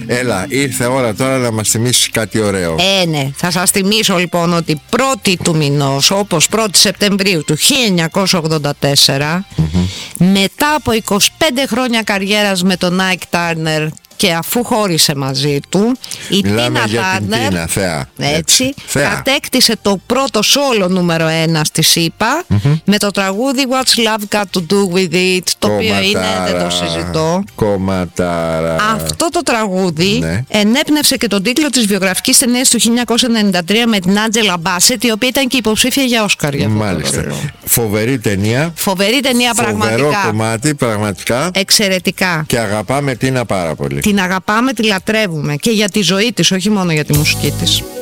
Έλα, ήρθε ώρα τώρα να μας θυμίσεις κάτι ωραίο. Ναι, θα σας θυμίσω λοιπόν ότι 1η του μηνός, όπως 1η Σεπτεμβρίου του 1984, μετά από 25 χρόνια καριέρας με τον Ike Turner και αφού χώρισε μαζί του, η Μιλάμε Τίνα για την Turner, Τίνα, θεά. έτσι, Θεά. κατέκτησε το πρώτο σόλο νούμερο 1 στη ΣΥΠΑ με το τραγούδι What's Love Got to Do With It, το οποίο είναι, δεν το συζητώ. Κομματάρα. Αυτό το τραγούδι, ναι, ενέπνευσε και τον τίτλο της βιογραφικής ταινίας του 1993 με την Άντζελα Μπάσετ, η οποία ήταν και υποψήφια για Όσκαρ για αυτό. Μάλιστα. Φοβερή ταινία. Φοβερή ταινία, πραγματικά. Φοβερό κομμάτι, πραγματικά. Εξαιρετικά. Και αγαπάμε Τίνα πάρα πολύ. Την αγαπάμε, τη λατρεύουμε και για τη ζωή της, όχι μόνο για τη μουσική της.